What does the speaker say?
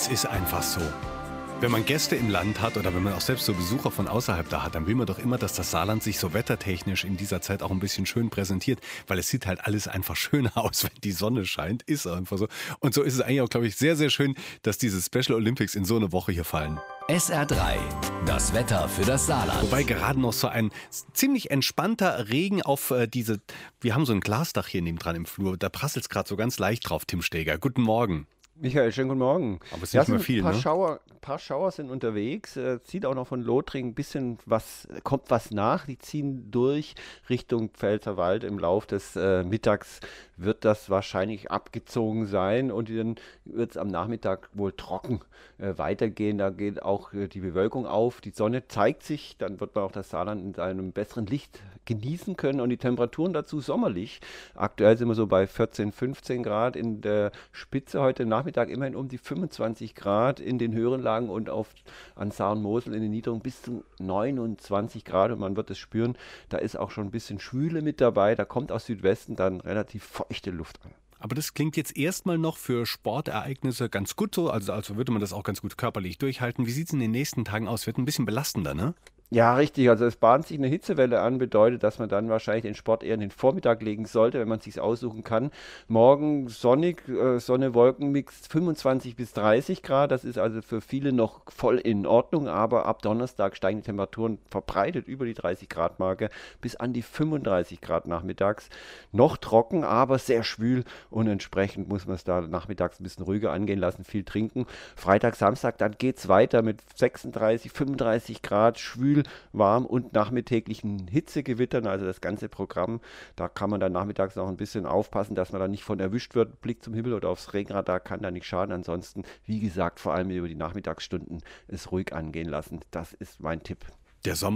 Es ist einfach so. Wenn man Gäste im Land hat oder wenn man auch selbst so Besucher von außerhalb da hat, dann will man doch immer, dass das Saarland sich so wettertechnisch in dieser Zeit auch ein bisschen schön präsentiert, weil es sieht halt alles einfach schöner aus, wenn die Sonne scheint, ist einfach so. Und so ist es eigentlich auch, glaube ich, sehr, sehr schön, dass diese Special Olympics in so eine Woche hier fallen. SR3, das Wetter für das Saarland. Wobei gerade noch so ein ziemlich entspannter Regen auf wir haben so ein Glasdach hier nebendran im Flur, da prasselt es gerade so ganz leicht drauf, Tim Steger. Guten Morgen. Michael, schönen guten Morgen. Aber es ist Ja, nicht mehr sind viel, ein ne? paar Schauer sind unterwegs. Zieht auch noch von Lothringen ein bisschen was, kommt was nach. Die ziehen durch Richtung Pfälzerwald. Im Lauf des Mittags wird das wahrscheinlich abgezogen sein und dann wird es am Nachmittag wohl trocken weitergehen. Da geht auch die Bewölkung auf. Die Sonne zeigt sich, dann wird man auch das Saarland in einem besseren Licht genießen können und die Temperaturen dazu sommerlich. Aktuell sind wir so bei 14, 15 Grad in der Spitze heute Nachmittag, immerhin um die 25 Grad in den höheren Lagen und an Saar und Mosel in den niedrigen bis zu 29 Grad und man wird es spüren, da ist auch schon ein bisschen Schwüle mit dabei, da kommt aus Südwesten dann relativ feuchte Luft an. Aber das klingt jetzt erstmal noch für Sportereignisse ganz gut so, also würde man das auch ganz gut körperlich durchhalten. Wie sieht es in den nächsten Tagen aus? Wird ein bisschen belastender, ne? Ja, richtig. Also es bahnt sich eine Hitzewelle an, bedeutet, dass man dann wahrscheinlich den Sport eher in den Vormittag legen sollte, wenn man es sich aussuchen kann. Morgen sonnig, Sonne-Wolken-Mix 25 bis 30 Grad. Das ist also für viele noch voll in Ordnung, aber ab Donnerstag steigen die Temperaturen verbreitet über die 30 Grad Marke bis an die 35 Grad nachmittags. Noch trocken, aber sehr schwül und entsprechend muss man es da nachmittags ein bisschen ruhiger angehen lassen, viel trinken. Freitag, Samstag, dann geht es weiter mit 36, 35 Grad, schwül, warm und nachmittäglichen Hitzegewittern, also das ganze Programm. Da kann man dann nachmittags noch ein bisschen aufpassen, dass man da nicht von erwischt wird. Blick zum Himmel oder aufs Regenradar kann da nicht schaden. Ansonsten, wie gesagt, vor allem über die Nachmittagsstunden es ruhig angehen lassen. Das ist mein Tipp. Der Sommer